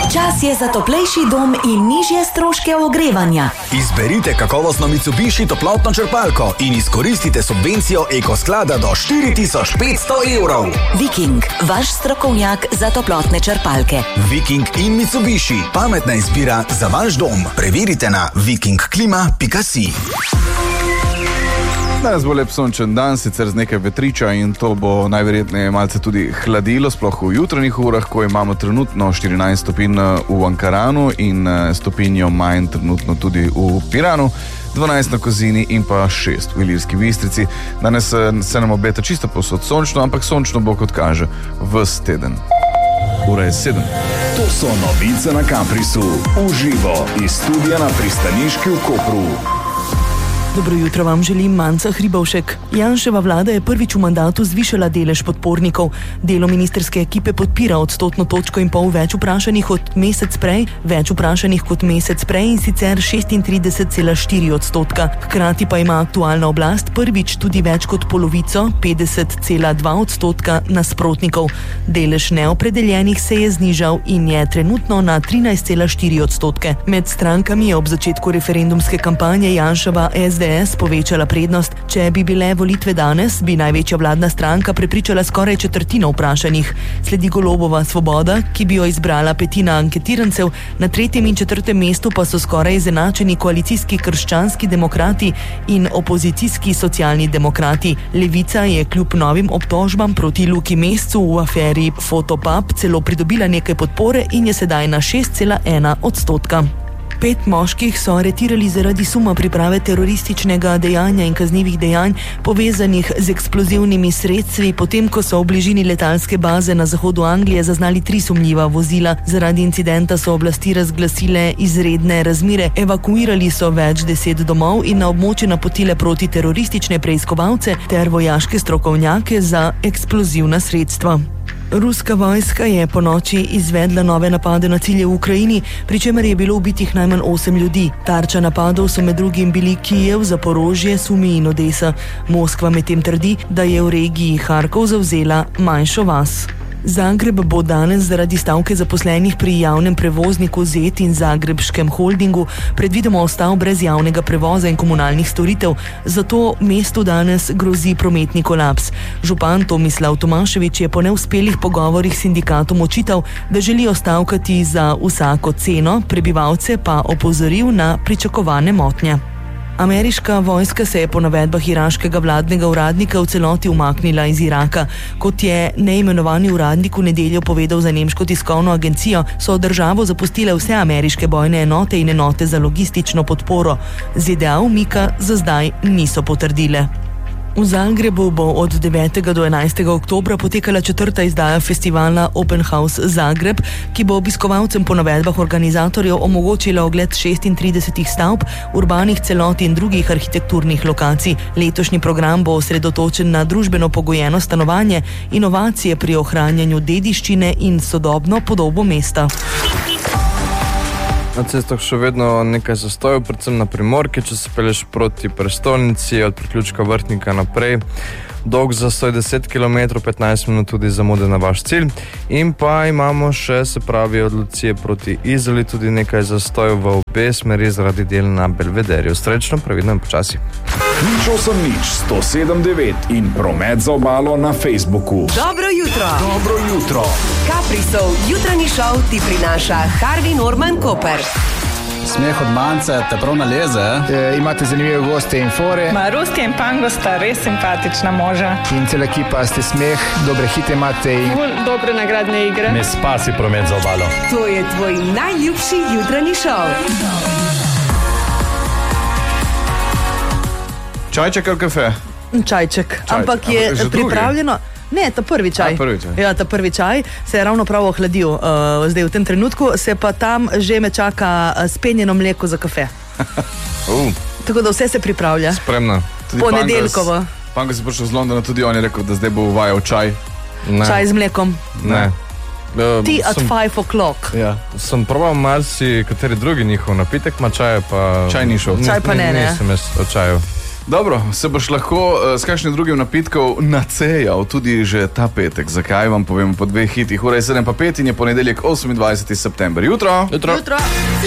Čas je za toplejši dom in nižje stroške ogrevanja. Izberite kakovostno Mitsubishi toplotno črpalko in izkoristite subvencijo Ekosklada do 4500 evrov. Viking, vaš strokovnjak za toplotne črpalke. Viking in Mitsubishi, pametna izbira za vaš dom. Preverite na vikingklima.si. Danes bo lep sončen dan, sicer z nekaj vetriča in to bo najverjetneje malce tudi hladilo, sploh v jutranjih urah, ko imamo trenutno 14 stopinj v Ankaranu in stopinjo manj trenutno tudi v Piranu, 12 na Kozini in pa 6 v Ilirski Bistrici. Danes se nam obeta čisto povsod sončno, ampak sončno bo, kot kaže, ves teden. Ura je 7. To so novice na Kamprisu, uživo iz studia na Pristaniški v Kopru. Dobro jutro vam želim, Manca Hribovšek. Janševa vlada je prvič v mandatu zvišala delež podpornikov. Delo ministerske ekipe podpira odstotno točko in pol več vprašanih kot mesec prej in sicer 36,4 odstotka. Hkrati pa ima aktualna oblast prvič tudi več kot polovico, 50,2 odstotka nasprotnikov. Delež neopredeljenih se je znižal in je trenutno na 13,4 odstotke. Med strankami je ob začetku referendumske kampanje Janševa SDS povečala prednost. Če bi bile volitve danes, bi največja vladna stranka prepričala skoraj četrtino vprašanih. Sledi Golobova Svoboda, ki bi jo izbrala petina anketirancev, na 3. in 4. mestu pa so skoraj izenačeni koalicijski krščanski demokrati in opozicijski socialni demokrati. Levica je kljub novim obtožbam proti Luki Mescu v aferi Fotopub celo pridobila nekaj podpore in je sedaj na 6,1 odstotka. 5 moških so aretirali zaradi suma priprave terorističnega dejanja in kaznivih dejanj povezanih z eksplozivnimi sredstvi, potem ko so v bližini letalske baze na zahodu Anglije zaznali 3 sumljiva vozila. Zaradi incidenta so oblasti razglasile izredne razmere, evakuirali so več 10 domov in na območje napotile protiteroristične preiskovalce ter vojaške strokovnjake za eksplozivna sredstva. Ruska vojska je po noči izvedla nove napade na cilje v Ukrajini, pri čemer je bilo ubitih najmanj 8 ljudi. Tarča napadov so med drugim bili Kijev, Zaporožje, Sumi in Odesa. Moskva medtem trdi, da je v regiji Harkov zavzela manjšo vas. Zagreb bo danes zaradi stavke zaposlenih pri javnem prevozniku ZET in Zagrebškem holdingu predvidoma ostal brez javnega prevoza in komunalnih storitev, zato mestu danes grozi prometni kolaps. Župan Tomislav Tomašević je po neuspelih pogovorih s sindikatom očital, da želijo stavkati za vsako ceno, prebivalce pa opozoril na pričakovane motnje. Ameriška vojska se je po navedbah iraškega vladnega uradnika v celoti umaknila iz Iraka. Kot je neimenovani uradnik v nedeljo povedal za nemško tiskovno agencijo, so državo zapustile vse ameriške bojne enote in enote za logistično podporo. ZDA umika za zdaj niso potrdile. V Zagrebu bo od 9. do 11. oktobra potekala 4. izdaja festivala Open House Zagreb, ki bo obiskovalcem po navedbah organizatorjev omogočila ogled 36 stavb, urbanih celot in drugih arhitekturnih lokacij. Letošnji program bo osredotočen na družbeno pogojeno stanovanje, inovacije pri ohranjanju dediščine in sodobno podobo mesta. Na cestah še vedno nekaj zastojev, predvsem na Primorki, če se pelješ proti prestolnici, od priključka Vrtnika naprej. Dolg za 110 km, 15 minut tudi zamude na vaš cilj. In pa imamo še, se pravi, od Lucije proti Izoli tudi nekaj zastojev v obe smeri zaradi del na Belvederju. Srečno, previdno in počasi. Nič 107.9 in promet za obalo na Facebooku. Dobro jutro! Dobro jutro! Kaprisov jutranji šov ti prinaša Harvey Norman Koper. Smeh od Mance te prav naleze. Imate zanimive goste in fore. Ruski in Pango sta res simpatična moža. In cela ekipa ste smeh, dobre hite imate in dobre nagradne igre. Ne spasi promet za obalo. To je tvoj najljubši jutranji šov. Čajček ali kafe? Čajček. Ampak je pripravljeno. Ne, ta prvi čaj. Ja, ta prvi čaj se je ravno prav ohladil. Zdaj v tem trenutku se pa tam že me čaka spenjeno mleko za kafe. Tako da vse se pripravlja. Spremno. Ponedeljkovo. Pango si prišel z Londona, tudi on je rekel, da zdaj bo uvajal čaj. Ne. Čaj z mlekom. Ne. Tea at 5 o'clock. Ja, sem probal marsi kateri drugi njihov napitek, ma čaj pa... Čaj ni šel. Čaj pa ne. Nisem jaz o čaju. Dobro, se boš lahko s kakšnim drugim napitkom nacejal tudi že ta petek. Zakaj vam povemo po 2 hitih? Ura je 7:05 in je ponedeljek 28. september. Jutro! Jutro.